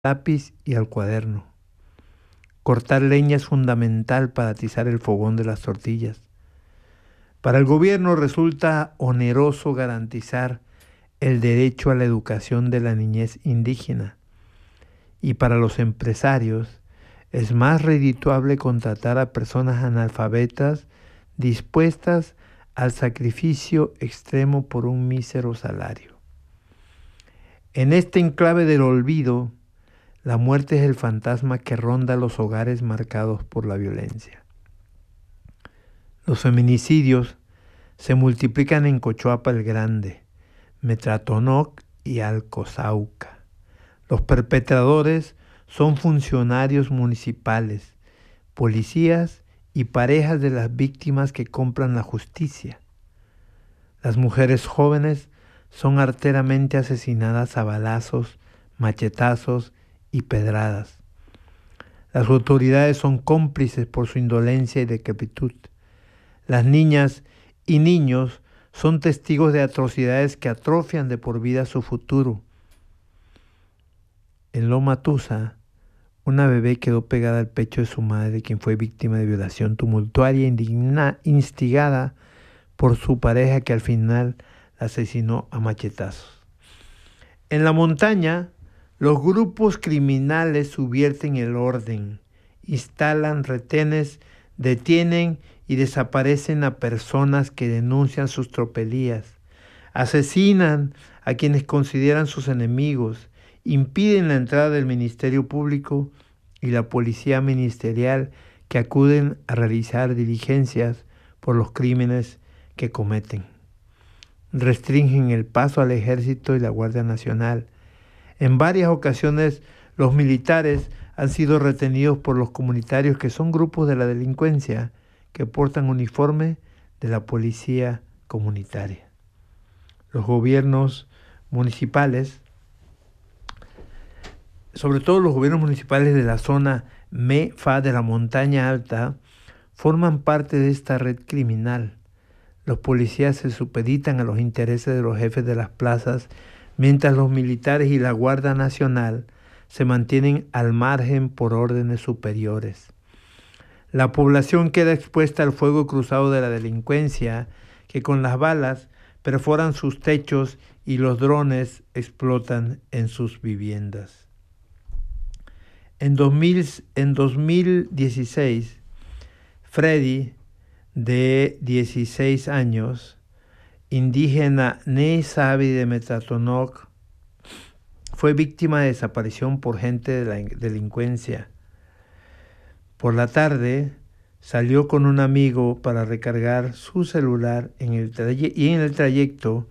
lápiz y al cuaderno. Cortar leña es fundamental para atizar el fogón de las tortillas. Para el gobierno resulta oneroso garantizar el derecho a la educación de la niñez indígena. Y para los empresarios es más redituable contratar a personas analfabetas dispuestas al sacrificio extremo por un mísero salario. En este enclave del olvido, la muerte es el fantasma que ronda los hogares marcados por la violencia. Los feminicidios se multiplican en Cochuapa el Grande, Metratonoc y Alcozauca. Los perpetradores son funcionarios municipales, policías y parejas de las víctimas que compran la justicia. Las mujeres jóvenes son arteramente asesinadas a balazos, machetazos y pedradas. Las autoridades son cómplices por su indolencia y decrepitud. Las niñas y niños son testigos de atrocidades que atrofian de por vida su futuro. En Loma Tusa, una bebé quedó pegada al pecho de su madre, quien fue víctima de violación tumultuaria instigada por su pareja, que al final la asesinó a machetazos. En la montaña, los grupos criminales subvierten el orden, instalan retenes, detienen y desaparecen a personas que denuncian sus tropelías, asesinan a quienes consideran sus enemigos, impiden la entrada del Ministerio Público y la Policía Ministerial, que acuden a realizar diligencias por los crímenes que cometen. Restringen el paso al Ejército y la Guardia Nacional. En varias ocasiones los militares han sido retenidos por los comunitarios, que son grupos de la delincuencia que portan uniforme de la policía comunitaria. Los gobiernos municipales, sobre todo los gobiernos municipales de la zona MEFA de la Montaña Alta, forman parte de esta red criminal. Los policías se supeditan a los intereses de los jefes de las plazas, mientras los militares y la Guardia Nacional se mantienen al margen por órdenes superiores. La población queda expuesta al fuego cruzado de la delincuencia, que con las balas perforan sus techos y los drones explotan en sus viviendas. En 2016, Freddy, de 16 años, indígena Neysabi de Metratonoc, fue víctima de desaparición por gente de la delincuencia. Por la tarde salió con un amigo para recargar su celular y en el trayecto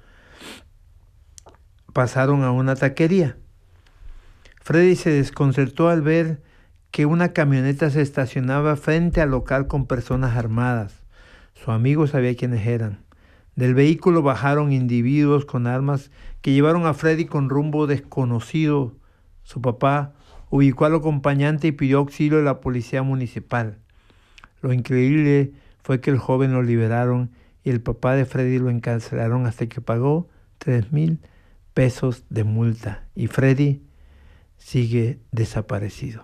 pasaron a una taquería. Freddy se desconcertó al ver que una camioneta se estacionaba frente al local con personas armadas. Su amigo sabía quiénes eran. Del vehículo bajaron individuos con armas que llevaron a Freddy con rumbo desconocido. Su papá ubicó al acompañante y pidió auxilio de la policía municipal. Lo increíble fue que el joven lo liberaron y el papá de Freddy lo encarcelaron hasta que pagó 3,000 pesos de multa. Y Freddy sigue desaparecido.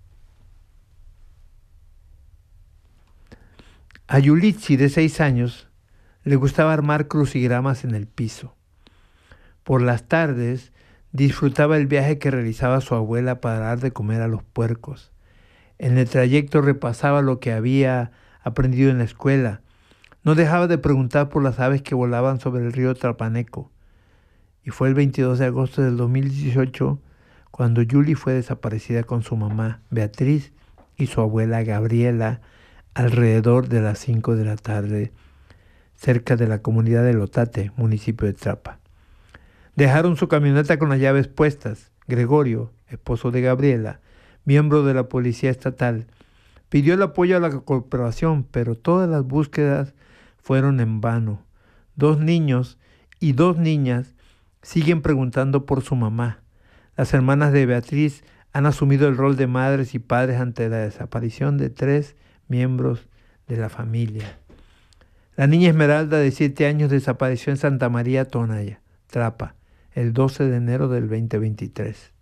A Yulitsi, de 6 años, le gustaba armar crucigramas en el piso. Por las tardes disfrutaba el viaje que realizaba su abuela para dar de comer a los puercos. En el trayecto repasaba lo que había aprendido en la escuela. No dejaba de preguntar por las aves que volaban sobre el río Trapaneco. Y fue el 22 de agosto del 2018 cuando Yuli fue desaparecida con su mamá Beatriz y su abuela Gabriela alrededor de las 5 de la tarde, cerca de la comunidad de Lotate, municipio de Trapa. Dejaron su camioneta con las llaves puestas. Gregorio, esposo de Gabriela, miembro de la policía estatal, pidió el apoyo a la corporación, pero todas las búsquedas fueron en vano. 2 niños y 2 niñas siguen preguntando por su mamá. Las hermanas de Beatriz han asumido el rol de madres y padres ante la desaparición de 3 miembros de la familia. La niña Esmeralda, de 7 años, desapareció en Santa María Tonaya, Trapa, el 12 de enero del 2023.